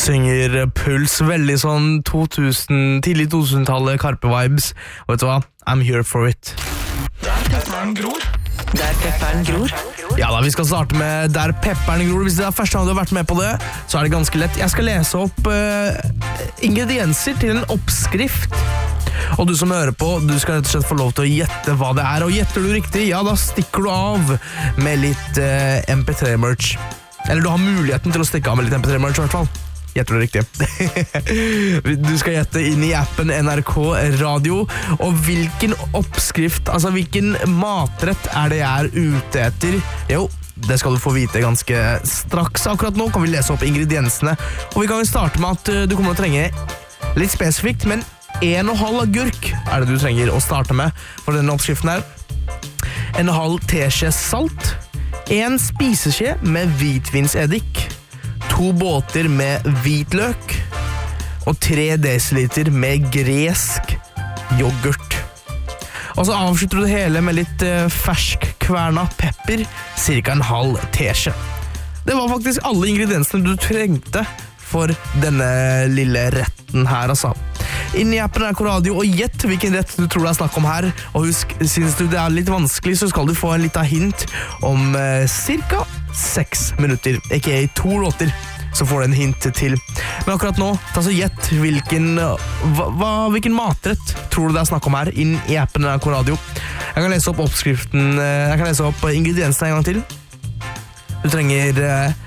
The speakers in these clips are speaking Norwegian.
Synger Puls, veldig sånn tidlig 2000-tallet Karpe-vibes. Og vet du hva? I'm here for it. Der pepperen gror. Ja da, vi skal starte med Der pepperen gror. Hvis det er første gang du har vært med på det, så er det ganske lett. Jeg skal lese opp ingredienser til en oppskrift. Og du som hører på, du skal rett og slett få lov til å gjette hva det er. Og gjetter du riktig, ja da stikker du av med litt MP3-merch. Eller du har muligheten til å stikke av med litt MP3-merch i hvert fall. Gjetter du riktig. Du skal gjette inn i appen NRK Radio. Og hvilken oppskrift, altså hvilken matrett er det jeg er ute etter? Jo, det skal du få vite ganske straks. Akkurat nå kan vi lese opp ingrediensene. Og vi kan jo starte med at du kommer til å trenge litt spesifikt, men 1,5 agurk er det du trenger å starte med for denne oppskriften her. 1,5 teskje salt. 1 spiseskje med hvitvinseddik. 2 båter med hvitløk. Og 3 desiliter med gresk yoghurt. Og så avslutter du det hele med litt fersk kverna pepper, cirka 1,5 teskje. Det var faktisk alle ingrediensene du trengte for denne lille retten her, altså. Inn i appen NRK Radio og gjett hvilken rett du tror det er snakk om her. Og husk, synes du det er litt vanskelig, så skal du få en liten hint om cirka 6 minutter, aka 2 låter, så får du en hint til. Men akkurat nå, ta så gjett hvilken matrett tror du det er snakk om her, inn i appen NRK Radio. Jeg kan lese opp oppskriften, jeg kan lese opp ingrediensene en gang til. Du trenger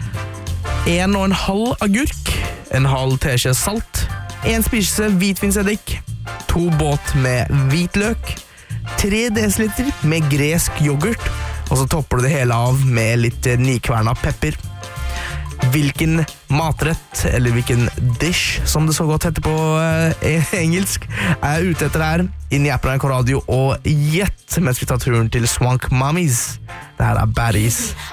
1,5 agurk, 1,5 teskje salt, 1 spiseskje hvitvinseddik, 2 båt med hvitløk, 3 desiliter med gresk yoghurt, og så topper du det hele av med litt nikverna pepper. Hvilken matrett, eller hvilken dish, som det så godt heter på engelsk, er jeg ute etter her, inn i appen NRK Radio, og gjett mens vi tar turen til Swank Mummies. Det her er Baddies.